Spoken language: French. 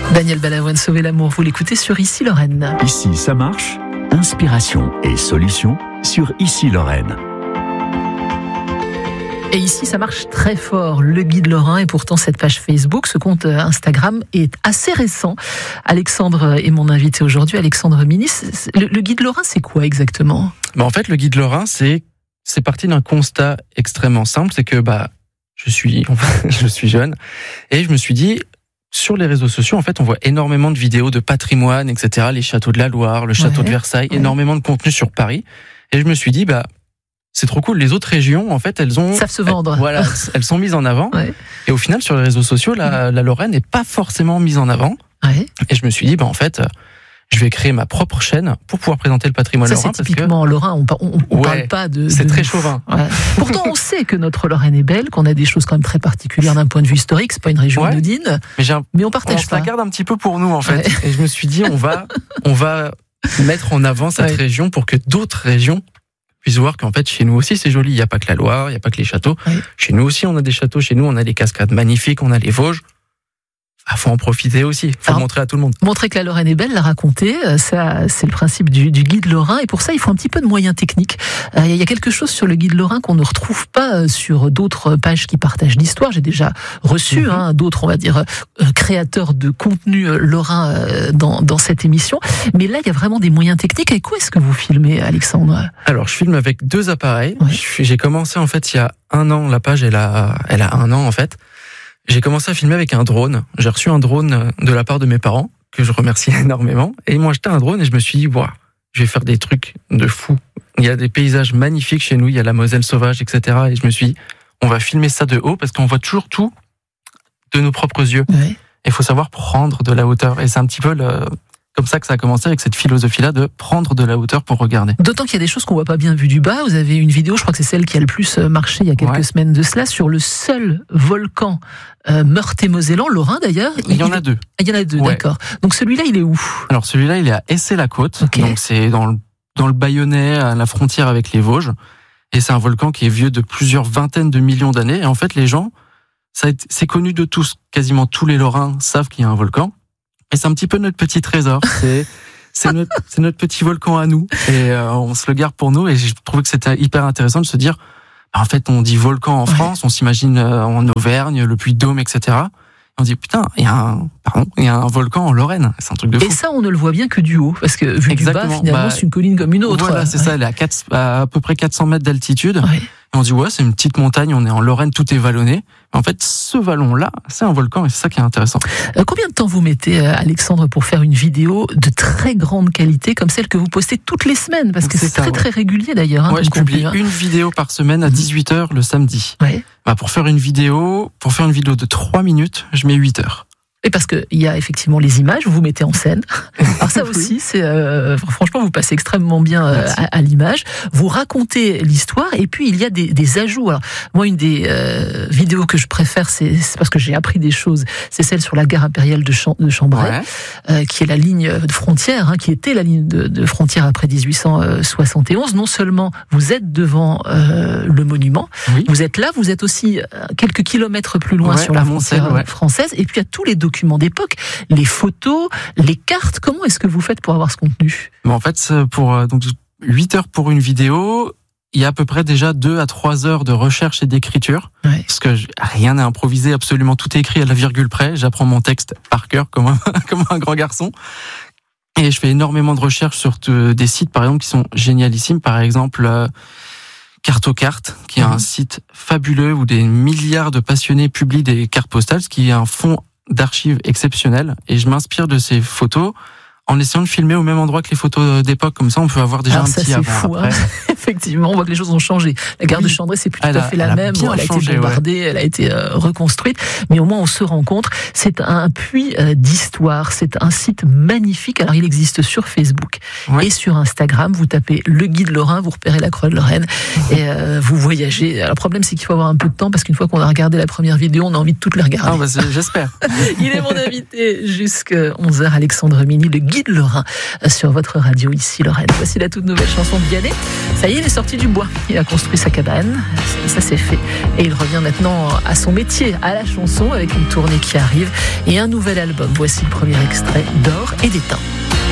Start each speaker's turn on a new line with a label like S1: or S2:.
S1: Daniel Balavoine, Sauver l'amour, vous l'écoutez sur Ici Lorraine.
S2: Ici ça marche, inspiration et solution sur Ici Lorraine.
S1: Et ici, ça marche très fort, le Guide Lorrain, et pourtant cette page Facebook, ce compte Instagram est assez récent. Alexandre est mon invité aujourd'hui, Alexandre Minis. Le Guide Lorrain, c'est quoi exactement ?
S3: En fait, le Guide Lorrain, c'est parti d'un constat extrêmement simple, c'est que je suis jeune, et je me suis dit, sur les réseaux sociaux, en fait, on voit énormément de vidéos de patrimoine, etc., les châteaux de la Loire, le château de Versailles, énormément de contenu sur Paris, et je me suis dit, c'est trop cool. Les autres régions, en fait,
S1: savent se vendre.
S3: Voilà, elles sont mises en avant. Ouais. Et au final, sur les réseaux sociaux, la Lorraine n'est pas forcément mise en avant.
S1: Ouais.
S3: Et je me suis dit, en fait, je vais créer ma propre chaîne pour pouvoir présenter le patrimoine lorrain.
S1: C'est typiquement lorrain. On parle pas de.
S3: C'est très chauvin.
S1: Ouais. Pourtant, on sait que notre Lorraine est belle, qu'on a des choses quand même très particulières d'un point de vue historique. C'est pas une région anodine. Mais on partage pas.
S3: On la garde un petit peu pour nous, en fait. Ouais. Et je me suis dit, on va mettre en avant cette région pour que d'autres régions puissent voir qu'en fait, chez nous aussi, c'est joli. Il n'y a pas que la Loire, il n'y a pas que les châteaux. Oui. Chez nous aussi, on a des châteaux. Chez nous, on a des cascades magnifiques, on a les Vosges. Faut en profiter aussi. Faut montrer à tout le monde.
S1: Montrer que la Lorraine est belle, la raconter, ça, c'est le principe du Guide Lorrain. Et pour ça, il faut un petit peu de moyens techniques. Il y a quelque chose sur le Guide Lorrain qu'on ne retrouve pas sur d'autres pages qui partagent l'histoire. J'ai déjà reçu d'autres, on va dire, créateurs de contenu lorrain dans cette émission. Mais là, il y a vraiment des moyens techniques. Et quoi est-ce que vous filmez, Alexandre ?
S3: Alors, je filme avec 2 appareils. Ouais. J'ai commencé, en fait, il y a 1 an. La page, elle a 1 an, en fait. J'ai commencé à filmer avec un drone. J'ai reçu un drone de la part de mes parents, que je remercie énormément. Et ils m'ont acheté un drone et je me suis dit, je vais faire des trucs de fou. Il y a des paysages magnifiques chez nous, il y a la Moselle sauvage, etc. Et je me suis dit, on va filmer ça de haut parce qu'on voit toujours tout de nos propres yeux. Et il faut savoir prendre de la hauteur. Et c'est un petit peu comme ça que ça a commencé, avec cette philosophie-là de prendre de la hauteur pour regarder.
S1: D'autant qu'il y a des choses qu'on voit pas bien vues du bas. Vous avez une vidéo, je crois que c'est celle qui a le plus marché il y a quelques semaines de cela, sur le seul volcan Meurthe-et-Mosellan, Lorrain d'ailleurs.
S3: Il y en a 2.
S1: Il y en a 2, d'accord. Donc celui-là, il est où ?
S3: Alors celui-là, il est à Essey-la-Côte. Okay. Donc c'est dans le Bayonnais, à la frontière avec les Vosges. Et c'est un volcan qui est vieux de plusieurs vingtaines de millions d'années. Et en fait, les gens, c'est connu de tous. Quasiment tous les Lorrains savent qu'il y a un volcan. Et c'est un petit peu notre petit trésor. C'est notre petit volcan à nous. Et on se le garde pour nous. Et je trouvais que c'était hyper intéressant de se dire, en fait, on dit volcan en France, on s'imagine en Auvergne, le Puy-de-Dôme, etc. On dit, putain, il y a un volcan en Lorraine. C'est un truc de fou.
S1: Et ça, on ne le voit bien que du haut. Parce que vu du bas, finalement, c'est une colline comme une autre.
S3: Voilà, c'est ça. Elle est à peu près 400 mètres d'altitude. Ouais. Et on dit, c'est une petite montagne, on est en Lorraine, tout est vallonné. En fait, ce vallon-là, c'est un volcan et c'est ça qui est intéressant.
S1: Combien de temps vous mettez, Alexandre, pour faire une vidéo de très grande qualité, comme celle que vous postez toutes les semaines ? Parce que c'est très régulier d'ailleurs.
S3: Je publie une vidéo par semaine à 18h le samedi. Ouais. Pour faire une vidéo de 3 minutes, je mets 8 heures.
S1: Et parce qu'il y a effectivement les images, vous mettez en scène. Alors ça aussi, c'est franchement, vous passez extrêmement bien à l'image. Vous racontez l'histoire et puis il y a des ajouts. Alors moi, une des vidéos que je préfère, c'est parce que j'ai appris des choses. C'est celle sur la gare impériale de Chambray, qui est la ligne de frontière, qui était la ligne de frontière après 1871. Non seulement vous êtes devant le monument, vous êtes là, vous êtes aussi quelques kilomètres plus loin sur la frontière française. Et puis il y a tous les documents d'époque, les photos, les cartes. Comment est-ce que vous faites pour avoir ce contenu ?
S3: En fait, pour donc 8 heures pour une vidéo, il y a à peu près déjà 2 à 3 heures de recherche et d'écriture. Parce que rien n'est improvisé, absolument tout est écrit à la virgule près. J'apprends mon texte par cœur comme un grand garçon. Et je fais énormément de recherches sur des sites, par exemple, qui sont génialissimes. Par exemple, Cartocarte, qui est un site fabuleux où des milliards de passionnés publient des cartes postales, ce qui est un fonds d'archives exceptionnelles, et je m'inspire de ces photos en essayant de filmer au même endroit que les photos d'époque, comme ça on peut avoir déjà un petit avant-après.
S1: Effectivement, on voit que les choses ont changé. La gare de Chambray, c'est plus tout à fait la même. Elle a été bombardée, elle a été reconstruite, mais au moins on se rencontre. C'est un puits d'histoire, c'est un site magnifique. Alors il existe sur Facebook et sur Instagram. Vous tapez le Guide Lorrain, vous repérez la Croix de Lorraine et vous voyagez. Alors le problème, c'est qu'il faut avoir un peu de temps parce qu'une fois qu'on a regardé la première vidéo, on a envie de toutes les regarder.
S3: J'espère.
S1: Il est mon invité jusqu'à 11h, Alexandre Minis, le Guide Guide Lorrain sur votre radio ici Lorraine. Voici la toute nouvelle chanson de Vianney. Ça y est, il est sorti du bois. Il a construit sa cabane. Ça c'est fait. Et il revient maintenant à son métier, à la chanson, avec une tournée qui arrive et un nouvel album. Voici le premier extrait d'Or et d'étain.